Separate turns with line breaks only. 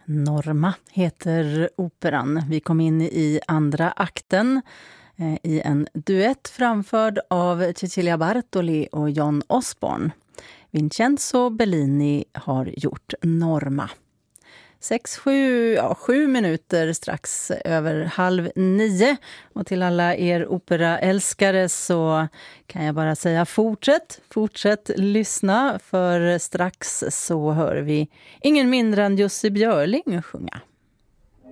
Norma heter operan. Vi kom in i andra akten i en duett framförd av Cecilia Bartoli och John Osborne. Vincenzo Bellini har gjort Norma. 7 minuter strax över 8:30. Och till alla er operaälskare så kan jag bara säga fortsätt lyssna, för strax så hör vi ingen mindre än Jussi Björling sjunga.